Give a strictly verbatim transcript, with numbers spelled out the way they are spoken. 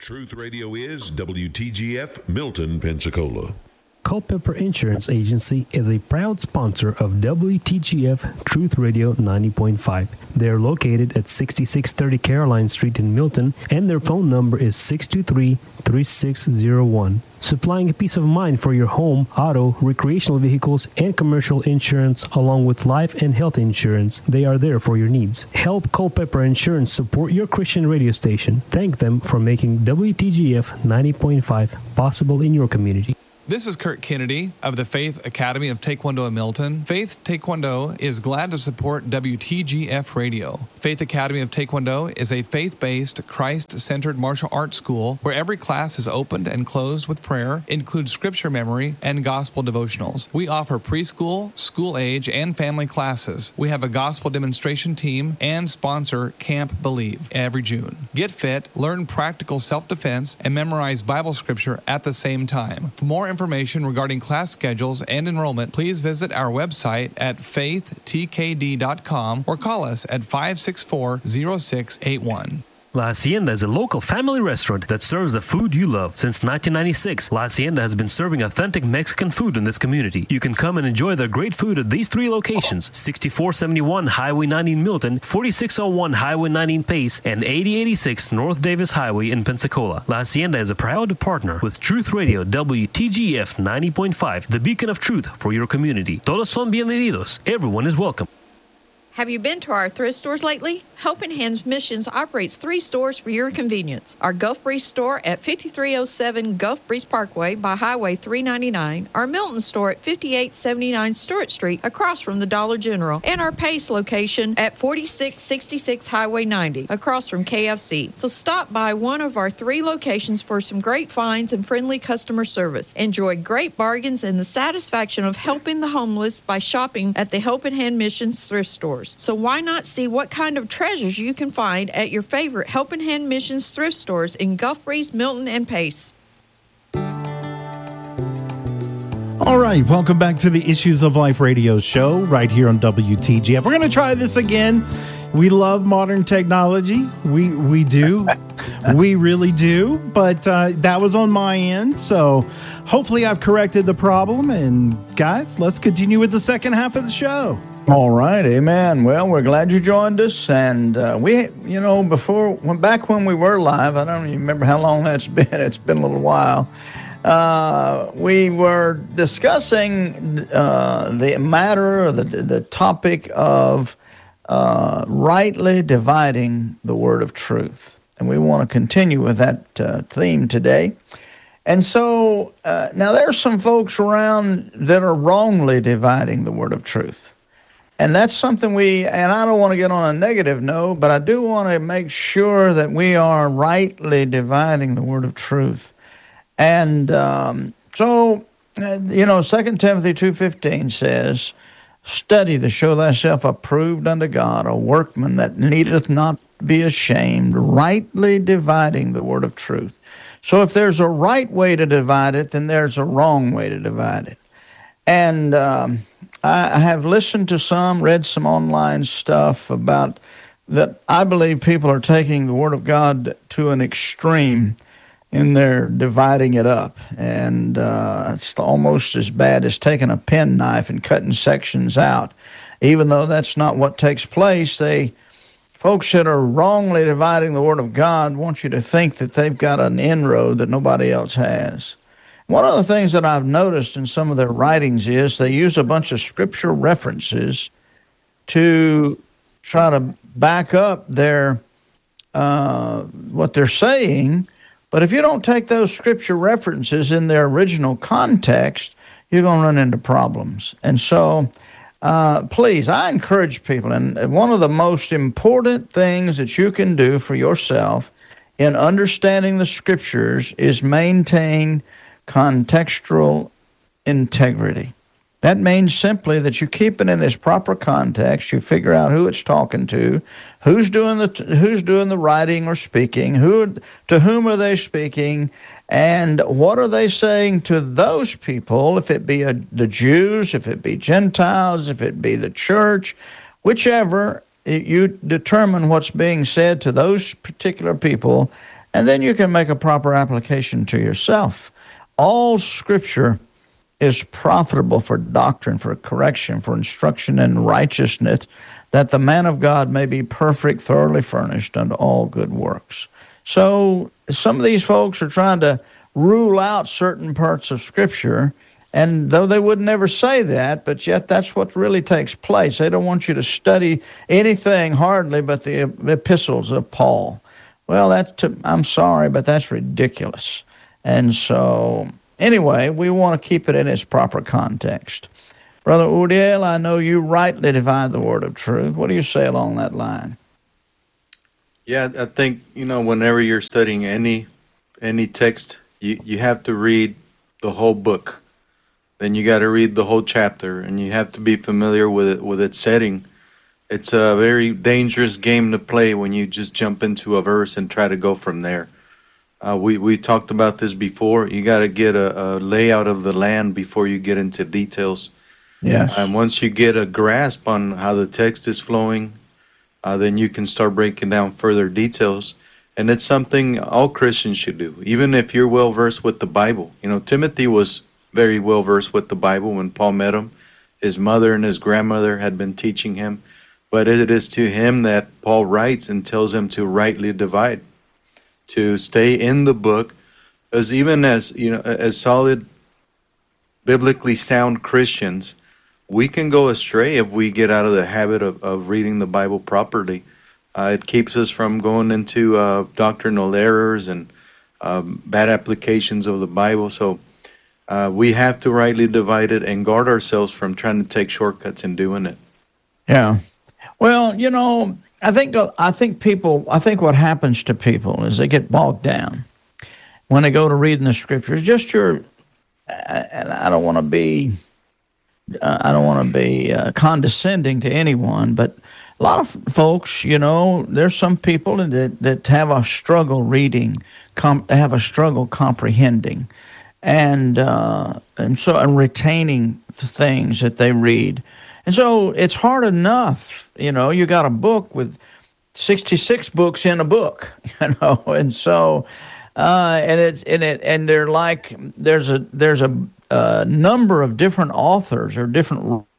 Truth Radio is W T G F Milton, Pensacola. Culpeper Insurance Agency is a proud sponsor of W T G F Truth Radio ninety point five. They're located at sixty-six thirty Caroline Street in Milton, and their phone number is six two three, three six zero one. Supplying a peace of mind for your home, auto, recreational vehicles, and commercial insurance, along with life and health insurance. They are there for your needs. Help Culpeper Insurance support your Christian radio station. Thank them for making W T G F ninety point five possible in your community. This is Kurt Kennedy of the Faith Academy of Taekwondo in Milton. Faith Taekwondo is glad to support W T G F Radio. Faith Academy of Taekwondo is a faith-based, Christ-centered martial arts school where every class is opened and closed with prayer, includes scripture memory, and gospel devotionals. We offer preschool, school age, and family classes. We have a gospel demonstration team and sponsor Camp Believe every June. Get fit, learn practical self-defense, and memorize Bible scripture at the same time. For more information regarding class schedules and enrollment, please visit our website at faith t k d dot com or call us at five six four, zero six eight one. La Hacienda is a local family restaurant that serves the food you love. Since nineteen ninety-six, La Hacienda has been serving authentic Mexican food in this community. You can come and enjoy their great food at these three locations: sixty-four seventy-one Highway ninety in Milton, forty-six oh one Highway ninety in Pace, and eighty eighty-six North Davis Highway in Pensacola. La Hacienda is a proud partner with Truth Radio W T G F ninety point five, the beacon of truth for your community. Todos son bienvenidos. Everyone is welcome. Have you been to our thrift stores lately? Helping Hands Missions operates three stores for your convenience. Our Gulf Breeze store at fifty-three oh seven Gulf Breeze Parkway by Highway three ninety-nine, our Milton store at fifty-eight seventy-nine Stewart Street across from the Dollar General, and our Pace location at forty-six sixty-six Highway ninety across from K F C. So stop by one of our three locations for some great finds and friendly customer service. Enjoy great bargains and the satisfaction of helping the homeless by shopping at the Helping Hand Missions thrift stores. So why not see what kind of treasures you can find at your favorite Helping Hand Missions thrift stores in Gulf Breeze, Milton, and Pace. All right, welcome back to the Issues of Life radio show right here on W T G F. We're going to try this again. We love modern technology. We we do. We really do. But uh, that was on my end. So hopefully I've corrected the problem. And guys, let's continue with the second half of the show. All right, amen. Well, we're glad you joined us, and uh, we, you know, before, when, back when we were live, I don't even remember how long that's been, it's been a little while, uh, we were discussing uh, the matter, or the, the topic of uh, rightly dividing the word of truth, and we want to continue with that uh, theme today. And so, uh, now there's some folks around that are wrongly dividing the word of truth. And that's something we, and I don't want to get on a negative note, but I do want to make sure that we are rightly dividing the word of truth. And um, so, uh, you know, Second Timothy two fifteen says, study to show thyself approved unto God, a workman that needeth not be ashamed, rightly dividing the word of truth. So if there's a right way to divide it, then there's a wrong way to divide it. And um, I have listened to some, read some online stuff about that. I believe people are taking the Word of God to an extreme in their dividing it up. And uh, it's almost as bad as taking a penknife and cutting sections out. Even though that's not what takes place, they folks that are wrongly dividing the Word of God want you to think that they've got an inroad that nobody else has. One of the things that I've noticed in some of their writings is they use a bunch of scripture references to try to back up their uh, what they're saying. But if you don't take those scripture references in their original context, you're going to run into problems. And so, uh, please, I encourage people, and one of the most important things that you can do for yourself in understanding the scriptures is maintain contextual integrity. That means simply that you keep it in its proper context. You figure out who it's talking to, who's doing the who's doing the writing or speaking, who to whom are they speaking, and what are they saying to those people? If it be a, the Jews, if it be Gentiles, if it be the church, whichever, you determine what's being said to those particular people. and then you can make a proper application to yourself. All Scripture is profitable for doctrine, for correction, for instruction in righteousness, that the man of God may be perfect, thoroughly furnished unto all good works. So some of these folks are trying to rule out certain parts of Scripture, and though they would never say that, but yet that's what really takes place. They don't want you to study anything hardly but the epistles of Paul. Well, that's to, I'm sorry, but that's ridiculous. And so, anyway, we want to keep it in its proper context. Brother Udiel, I know you rightly divide the word of truth. What do you say along that line? Yeah, I think, you know, whenever you're studying any any text, you, you have to read the whole book. Then you got to read the whole chapter, and you have to be familiar with it, with its setting. It's a very dangerous game to play when you just jump into a verse and try to go from there. Uh, we, we talked about this before. You got to get a, a layout of the land before you get into details. Yes. And once you get a grasp on how the text is flowing, uh, then you can start breaking down further details. And it's something all Christians should do, even if you're well-versed with the Bible. You know, Timothy was very well-versed with the Bible when Paul met him. His mother and his grandmother had been teaching him. But it is to him that Paul writes and tells him to rightly divide, to stay in the book, as even as, you know, as solid, biblically sound Christians, we can go astray if we get out of the habit of, of reading the Bible properly. Uh, it keeps us from going into uh, doctrinal errors and um, bad applications of the Bible. So uh, we have to rightly divide it and guard ourselves from trying to take shortcuts in doing it. Yeah. Well, you know, I think I think people, I think what happens to people is they get bogged down when they go to reading the Scriptures. Just your, and I don't want to be, uh, I don't want to be uh, condescending to anyone, but a lot of folks, you know, there's some people that that have a struggle reading, com- have a struggle comprehending, and uh, and so and retaining the things that they read. And so it's hard enough, you know, you got a book with sixty-six books in a book, you know, and so, uh, and it's, and it, and they're like, there's a, there's a, a number of different authors or different